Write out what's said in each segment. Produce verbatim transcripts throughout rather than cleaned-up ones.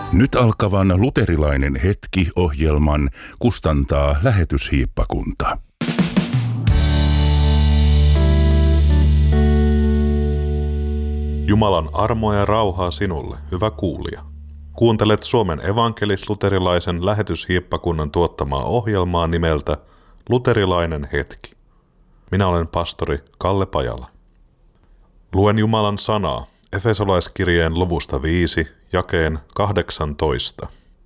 Nyt alkavan luterilainen hetki -ohjelman kustantaa Lähetyshiippakunta. Jumalan armoa ja rauhaa sinulle, hyvä kuulija. Kuuntelet Suomen evankelis-luterilaisen Lähetyshiippakunnan tuottamaa ohjelmaa nimeltä Luterilainen hetki. Minä olen pastori Kalle Pajala. Luen Jumalan sanaa Efesolaiskirjeen luvusta viisi, jakeen kahdeksantoista.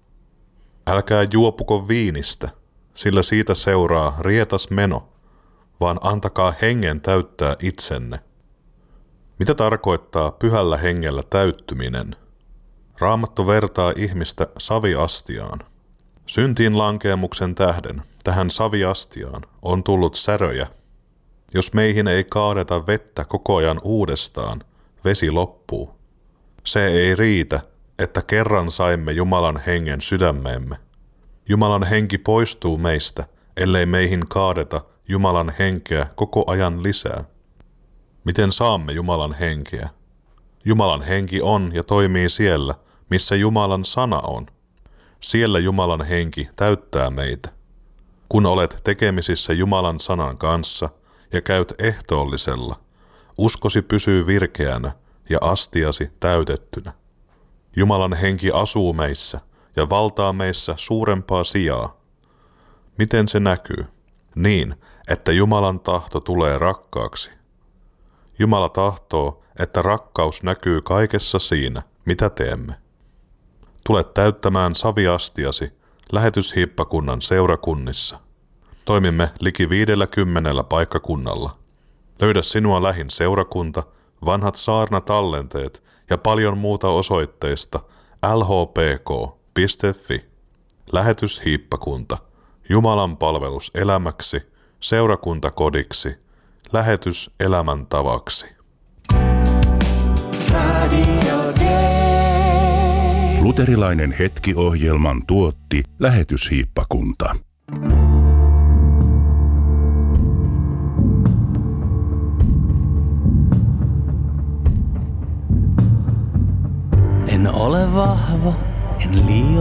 Älkää juopuko viinistä, sillä siitä seuraa rietas meno, vaan antakaa hengen täyttää itsenne. Mitä tarkoittaa pyhällä hengellä täyttyminen? Raamattu vertaa ihmistä saviastiaan. Syntiin lankeemuksen tähden tähän saviastiaan on tullut säröjä. Jos meihin ei kaadeta vettä koko ajan uudestaan, vesi loppuu. Se ei riitä, että kerran saimme Jumalan hengen sydämeemme. Jumalan henki poistuu meistä, ellei meihin kaadeta Jumalan henkeä koko ajan lisää. Miten saamme Jumalan henkeä? Jumalan henki on ja toimii siellä, missä Jumalan sana on. Siellä Jumalan henki täyttää meitä. Kun olet tekemisissä Jumalan sanan kanssa ja käyt ehtoollisella, uskosi pysyy virkeänä ja astiasi täytettynä. Jumalan henki asuu meissä ja valtaa meissä suurempaa sijaa. Miten se näkyy? Niin, että Jumalan tahto tulee rakkaaksi. Jumala tahtoo, että rakkaus näkyy kaikessa siinä, mitä teemme. Tulet täyttämään saviastiasi Lähetyshiippakunnan seurakunnissa. Toimimme liki viidelläkymmenellä paikkakunnalla. Löydä sinua lähin seurakunta, vanhat saarnatallenteet ja paljon muuta osoitteista l h p k piste f i. Lähetyshiippakunta, Jumalan palvelus elämäksi, seurakuntakodiksi, lähetys elämäntavaksi. Luterilainen hetki -ohjelman tuotti Lähetyshiippakunta. En ole vahva, en liioin